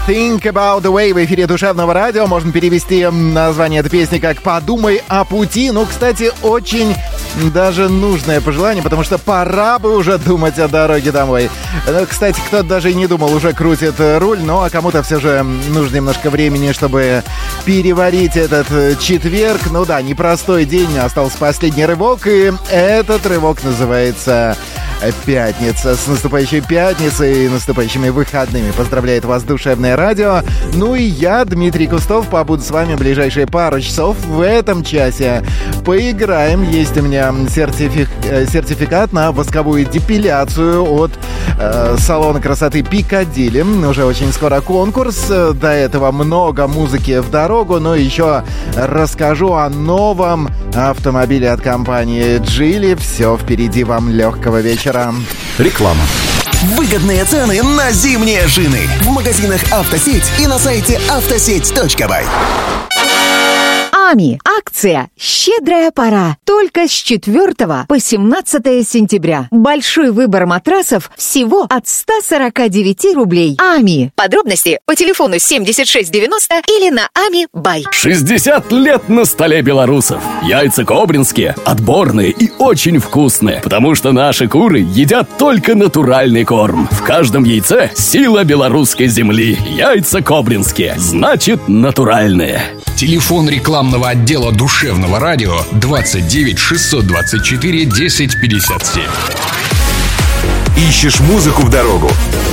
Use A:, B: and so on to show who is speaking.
A: Think About the Way в эфире Душевного радио. Можно перевести название этой песни как «Подумай о пути». Ну, кстати, очень даже нужное пожелание, потому что пора бы уже думать о дороге домой. Кстати, кто-то даже и не думал, уже крутит руль, ну, а кому-то все же нужно немножко времени, чтобы переварить этот четверг. Ну да, непростой день, остался последний рывок, и этот рывок называется пятница. С наступающей пятницей и наступающими выходными поздравляет вас Душевное радио. Ну и я, Дмитрий Кустов, побуду с вами ближайшие пару часов. В этом часе поиграем. Есть у меня сертификат на восковую депиляцию от салона красоты Пикадилли. Уже очень скоро конкурс. До этого много музыки в дорогу. Но еще расскажу о новом автомобиле от компании Geely. Все впереди вам. Легкого вечера.
B: Реклама. Выгодные цены на зимние шины в магазинах «Автосеть» и на сайте автосеть.бай.
C: АМИ. Акция «Щедрая пора». Только с 4 по 17 сентября. Большой выбор матрасов всего от 149 рублей. АМИ. Подробности по телефону 7690 или на АМИ.бай.
D: 60 лет на столе белорусов. Яйца кобринские, отборные и очень вкусные. Потому что наши куры едят только натуральный корм. В каждом яйце сила белорусской земли. Яйца кобринские. Значит, натуральные.
E: Телефон рекламного отдела Душевного радио 29 624 10 57.
F: Ищешь музыку в дорогу?